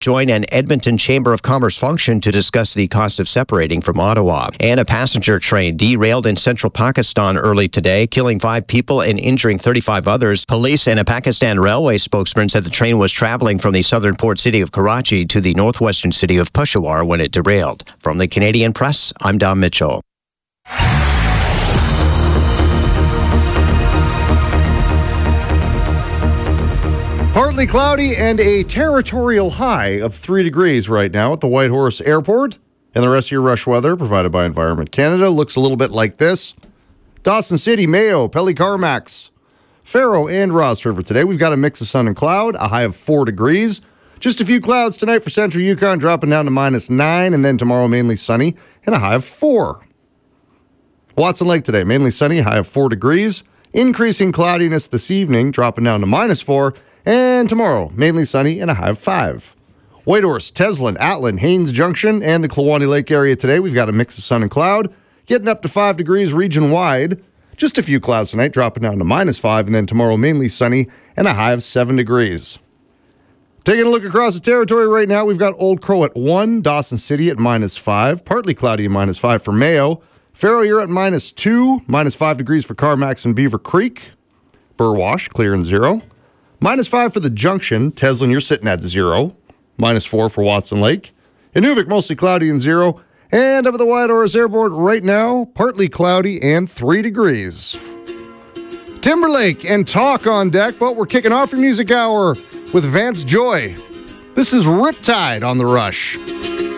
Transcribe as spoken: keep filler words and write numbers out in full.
join an Edmonton Chamber of Commerce function to discuss the cost of separating from Ottawa. And a passenger train derailed in central Pakistan early today, killing five people and injuring thirty-five others. Police and a Pakistan railway spokesman said the train was traveling from the southern port city of Karachi to the northwestern city of Peshawar when it derailed. From the Canadian Press, I'm Don Mitchell. Partly cloudy and a territorial high of three degrees right now at the Whitehorse Airport. And the rest of your rush weather provided by Environment Canada looks a little bit like this. Dawson City, Mayo, Pelly Carmax, Faro, and Ross River today. We've got a mix of sun and cloud, a high of four degrees. Just a few clouds tonight for central Yukon, dropping down to minus nine. And then tomorrow, mainly sunny and a high of four. Watson Lake today, mainly sunny, high of four degrees. Increasing cloudiness this evening, dropping down to minus four. And tomorrow, mainly sunny and a high of five. Whitehorse, Teslin, Atlin, Haines Junction, and the Kluwani Lake area today. We've got a mix of sun and cloud, getting up to five degrees region-wide. Just a few clouds tonight, dropping down to minus five. And then tomorrow, mainly sunny and a high of seven degrees. Taking a look across the territory right now, we've got Old Crow at one, Dawson City at minus five, partly cloudy and minus five for Mayo. Faro, you're at minus two, minus five degrees for Carmax and Beaver Creek. Burwash, clear and zero. Minus five for the Junction. Teslin, you're sitting at zero. Minus four for Watson Lake. Inuvik, mostly cloudy and zero. And up at the Whitehorse Airport right now, partly cloudy and three degrees. Timberlake and Talk on deck, but we're kicking off your music hour with Vance Joy. This is Riptide on The Rush.